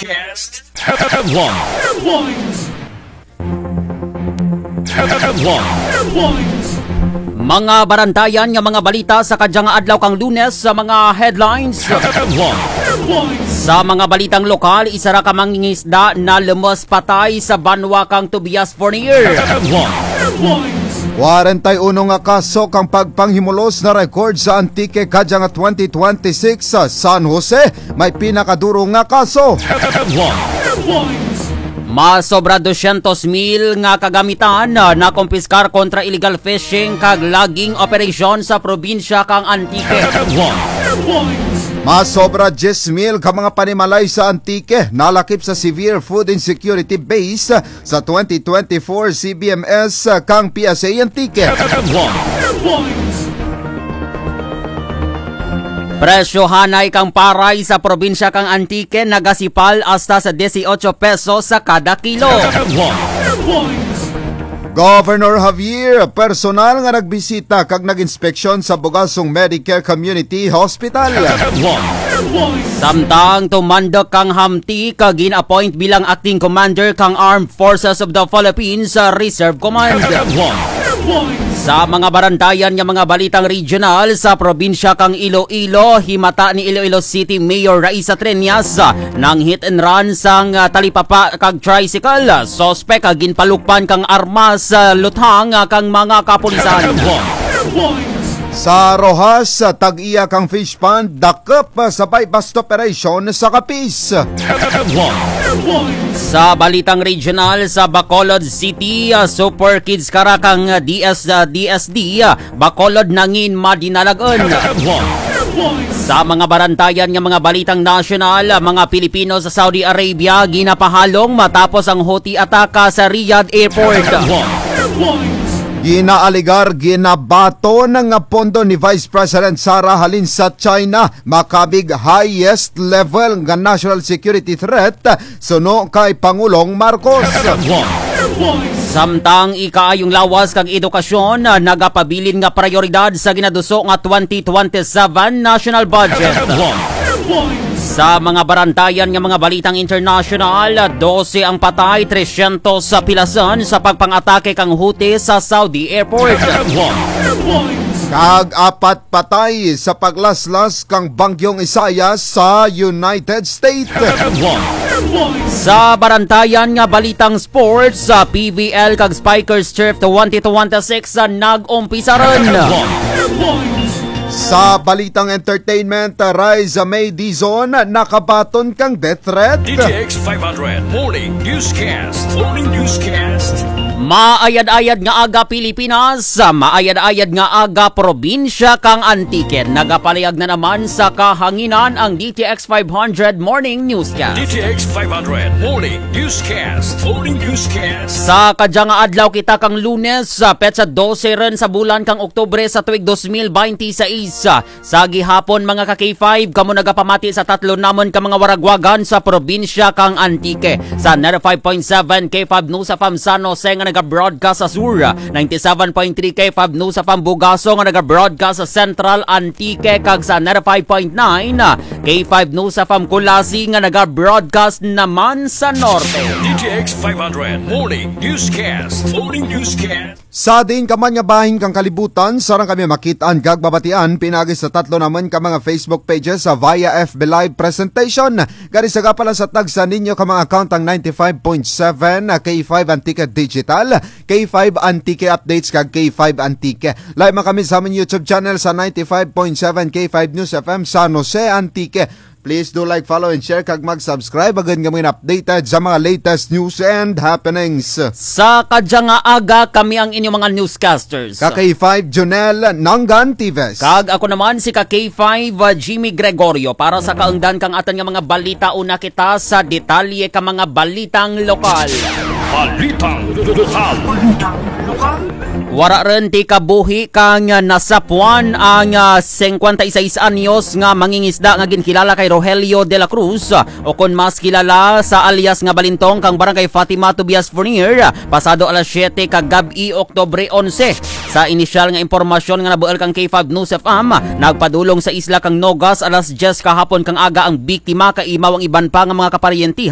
Newscast. Headlines. Mga barantayan nga mga balita sa kadyang adlaw kang Lunes sa mga headlines. Sa mga balitang lokal, isa ra ka mangingisda na lumos patay sa banwa kang Tobias Fournier. 41 nga kaso kang pagpanghimulos na record sa Antique kadyang 2026 sa San Jose. May pinakaduro nga kaso. Masobra 200,000 nga kagamitan na kumpiskar kontra illegal fishing kag logging operation sa probinsya kang Antique. Masobra 10,000 ka mga panimalay sa Antique nalakip sa Severe Food Insecurity Base sa 2024 CBMS kang PSA Antique. Presyohanay kang paray sa probinsya kang Antique nagasipal hasta sa 18 pesos sa kada kilo. Governor Javier personal nga nagbisita kag nag-inspeksyon sa Bugasong Medicare Community Hospital. Samtang tumandok kang Hamti kag gin-appoint bilang acting commander kang Armed Forces of the Philippines sa Reserve Command. Sa mga barantayan nga mga balitang regional sa probinsya kang Iloilo, himata ni Iloilo City Mayor Raisa Treñas nang hit and run sang talipapa kag tricycle. Sospek kag ginpalukpan kang armas luthang kang mga kapulisan. Sa Rojas, tag-iya kang fish pond dakop sa bypass operation sa Capiz. Sa balitang regional sa Bacolod City, Super Kids karakang DSD, Bacolod nangin madinalagon. Sa mga barantayan ng mga balitang national, mga Pilipino sa Saudi Arabia ginapahalong matapos ang Houthi ataka sa Riyadh Airport. Ginaaligar ginabato ng pondo ni Vice President Sara halin sa China makabig highest level ng national security threat suno kay Pangulong Marcos. Samtang ikaayong lawas kag edukasyon nagapabilin nga prioridad sa ginaduso nga 2027 national budget. Sa mga barantayan ng mga balitang international, 12 ang patay, 300 sa pilasan sa pagpangatake kang Houthi sa Saudi Airport. Kag 4 patay sa paglaslas kang Bagyong Isaias sa United States. Sa barantayan nga balitang sports, sa PBL kag Spikers Turf 2026 nag-umpisa ron. Sa balitang entertainment, Rise May Dizon nakabaton kang death threat. DTX 500 Morning Newscast. Maayad-ayad nga aga Pilipinas, maayad-ayad nga aga probinsya kang Antique. Nagapalayag na naman sa kahanginan ang DTX 500 Morning Newscast. DTX 500 Morning Newscast. Sa kadyang adlaw kita kang Lunes, petsa 12 ren sa bulan kang Oktubre sa tuig 2026. Sa gihapon mga ka K5, kamo nagapamati sa tatlo namon ka mga waragwagan sa probinsya kang Antique. Sa 95.7 K5 News sa San Jose nga naga-broadcast sa Sur, 97.3 K5 News sa Bugaso nga naga-broadcast sa Central Antique, kag sa 95.9 K5 News sa Kulasi nga naga-broadcast naman sa Norte. DTX 500 Morning Newscast. Sa din kaman nga bahin kang kalibutan, sarang kami makitaan kag babatian pinagi sa tatlo naman ka mga Facebook pages sa via FB Live presentation. Gari sa pala sa tag sa ninyo ka mga account ang 95.7 K5 Antique Digital, K5 Antique Updates kag K5 Antique. Live man kami sa aming YouTube channel sa 95.7 K5 News FM San Jose Antique. Please do like, follow, and share kag mag-subscribe agad nga mga updated sa mga latest news and happenings. Sa kadyang aga kami ang inyong mga newscasters. Ka-K5 Jonel Nangan Tives. Kag ako naman si Ka-K5 Jimmy Gregorio para sa kaungdan kang atan nga mga balita. Una kita sa detalye ka mga balitang lokal. Wara rin ti kabuhi kang nasapuan ang 56 anyos nga mangingisda nga ginkilala kay Rogelio de la Cruz o kon mas kilala sa alias nga Balintong kang barangay Fatima Tobias Fournier pasado alas 7 kagabi Oktubre 11. Sa inisyal nga impormasyon nga nabuel kang K5 News FM, nagpadulong sa isla kang Nogas alas 10 kahapon kang aga ang biktima kay imaw ang iban pa nga mga kaparyente